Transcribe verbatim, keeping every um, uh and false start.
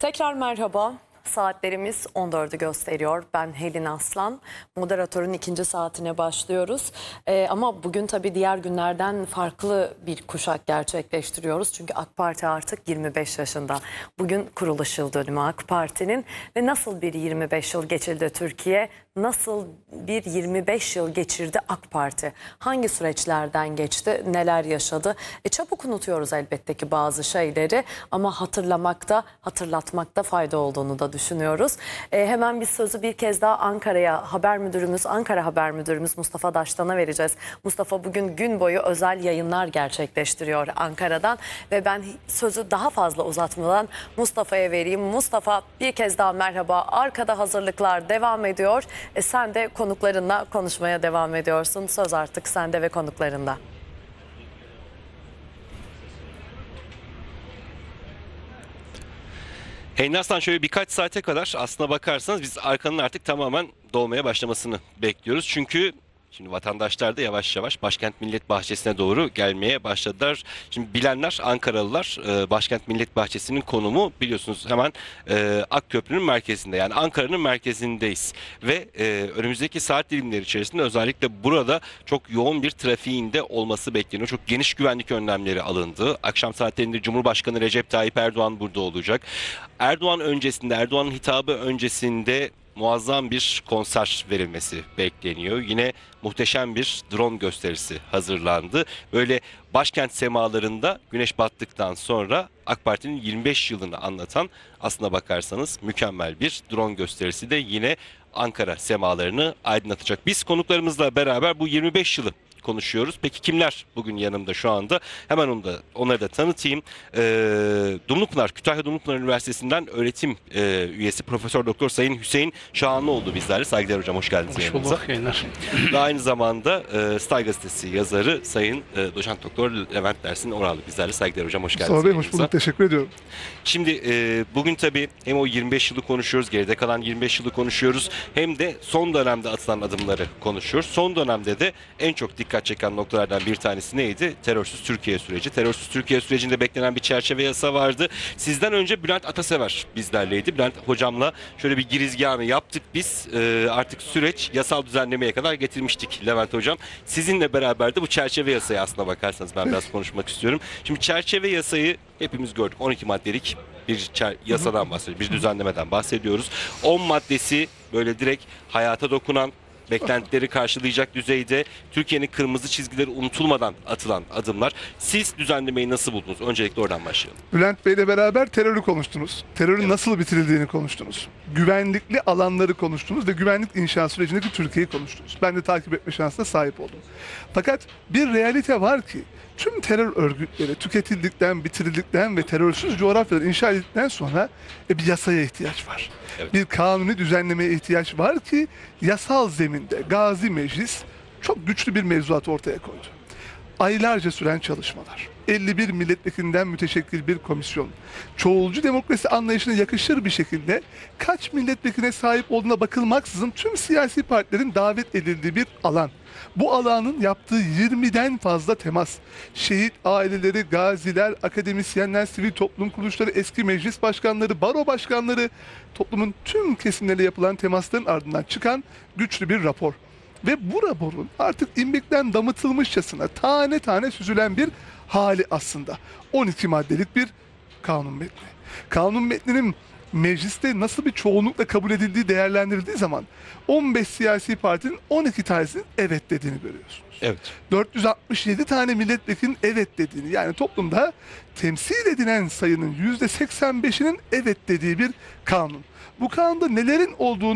Tekrar merhaba. Saatlerimiz on dördü gösteriyor. Ben Helin Aslan. Moderatörün ikinci saatine başlıyoruz. Ee, ama bugün tabii diğer günlerden farklı bir kuşak gerçekleştiriyoruz. Çünkü AK Parti artık yirmi beş yaşında. Bugün kuruluş yıl dönümü AK Parti'nin. Ve nasıl bir yirmi beş yıl geçirdi Türkiye? Nasıl bir yirmi beş yıl geçirdi AK Parti? Hangi süreçlerden geçti? Neler yaşadı? E, çabuk unutuyoruz elbette ki bazı şeyleri. Ama hatırlamakta, hatırlatmakta fayda olduğunu da düşünüyoruz. E, hemen biz sözü bir kez daha Ankara'ya, haber müdürümüz, Ankara haber müdürümüz Mustafa Daştan'a vereceğiz. Mustafa bugün gün boyu özel yayınlar gerçekleştiriyor Ankara'dan ve ben sözü daha fazla uzatmadan Mustafa'ya vereyim. Mustafa, bir kez daha merhaba. Arkada hazırlıklar devam ediyor. E, sen de konuklarınla konuşmaya devam ediyorsun. Söz artık sende ve konuklarında. Helin Aslan, şöyle birkaç saate kadar aslına bakarsanız biz arkanın artık tamamen dolmaya başlamasını bekliyoruz. Çünkü şimdi vatandaşlar da yavaş yavaş Başkent Millet Bahçesi'ne doğru gelmeye başladılar. Şimdi bilenler, Ankaralılar, Başkent Millet Bahçesi'nin konumu biliyorsunuz hemen Akköprü'nün merkezinde, yani Ankara'nın merkezindeyiz. Ve önümüzdeki saat dilimleri içerisinde özellikle burada çok yoğun bir trafiğinde olması bekleniyor. Çok geniş güvenlik önlemleri alındı. Akşam saatlerinde Cumhurbaşkanı Recep Tayyip Erdoğan burada olacak. Erdoğan öncesinde, Erdoğan'ın hitabı öncesinde muazzam bir konser verilmesi bekleniyor. Yine muhteşem bir drone gösterisi hazırlandı. Böyle başkent semalarında güneş battıktan sonra AK Parti'nin yirmi beş yılını anlatan, aslına bakarsanız mükemmel bir drone gösterisi de yine Ankara semalarını aydınlatacak. Biz konuklarımızla beraber bu yirmi beş yılı konuşuyoruz. Peki kimler bugün yanımda şu anda? Hemen onu da, onları da tanıtayım. Ee, Dumlupınar, Kütahya Dumlupınar Üniversitesi'nden öğretim e, üyesi Profesör Doktor Sayın Hüseyin Şahanlıoğlu bizlerle. Saygıdeğer hocam, hoş geldiniz. Hoş bulduk, yayınlar. Ve aynı zamanda e, Star Gazetesi yazarı Sayın e, Doçent Doktor Levent Dersin Oralı bizlerle. Saygıdeğer hocam, hoş geldiniz. Sağ olun, hoş bulduk. Teşekkür ediyorum. Şimdi e, bugün tabii hem o yirmi beş yılı konuşuyoruz, geride kalan yirmi beş yılı konuşuyoruz. Hem de son dönemde atılan adımları konuşuyoruz. Son dönemde de en çok dikkat çeken noktalardan bir tanesi neydi? Terörsüz Türkiye süreci. Terörsüz Türkiye sürecinde beklenen bir çerçeve yasa vardı. Sizden önce Bülent Atasever bizlerleydi. Bülent hocamla şöyle bir girizgahını yaptık biz. Ee, artık süreç yasal düzenlemeye kadar getirmiştik Levent hocam. Sizinle beraber de bu çerçeve yasayı, aslına bakarsanız ben biraz konuşmak istiyorum. Şimdi çerçeve yasayı hepimiz gördük. on iki maddelik bir yasadan bahsediyoruz. Bir düzenlemeden bahsediyoruz. on maddesi böyle direkt hayata dokunan, beklentileri karşılayacak düzeyde, Türkiye'nin kırmızı çizgileri unutulmadan atılan adımlar. Siz düzenlemeyi nasıl buldunuz? Öncelikle oradan başlayalım. Bülent Bey'le beraber terörü konuştunuz. Terörün Evet. nasıl bitirildiğini konuştunuz. Güvenlikli alanları konuştunuz ve güvenlik inşa sürecindeki Türkiye'yi konuştunuz. Ben de takip etme şansına sahip oldum. Fakat bir realite var ki tüm terör örgütleri tüketildikten, bitirildikten ve terörsüz coğrafyalar inşa edildikten sonra e, bir yasaya ihtiyaç var. Evet. Bir kanuni düzenlemeye ihtiyaç var ki yasal zeminde Gazi Meclis çok güçlü bir mevzuat ortaya koydu. Aylarca süren çalışmalar, elli bir milletvekilinden müteşekkil bir komisyon, çoğulcu demokrasi anlayışına yakışır bir şekilde kaç milletvekiline sahip olduğuna bakılmaksızın tüm siyasi partilerin davet edildiği bir alan. Bu alanın yaptığı yirmiden fazla temas, şehit aileleri, gaziler, akademisyenler, sivil toplum kuruluşları, eski meclis başkanları, baro başkanları, toplumun tüm kesimleriyle yapılan temasların ardından çıkan güçlü bir rapor. Ve bu raporun artık imbikten damıtılmışçasına tane tane süzülen bir hali aslında. on iki maddelik bir kanun metni. Kanun metninin mecliste nasıl bir çoğunlukla kabul edildiği değerlendirildiği zaman on beş siyasi partinin on iki tanesinin evet dediğini görüyorsunuz. Evet. dört yüz altmış yedi tane milletvekilinin evet dediğini, yani toplumda temsil edilen sayının yüzde seksen beşinin evet dediği bir kanun. Bu kanunda nelerin olduğunu